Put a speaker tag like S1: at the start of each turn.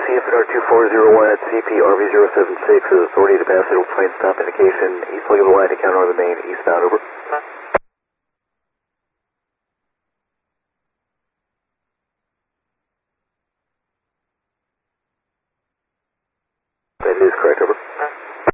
S1: CFNR 2401 at CPRV076 with authority to pass idle train stop indication east leg of the line to counter on the main eastbound, over.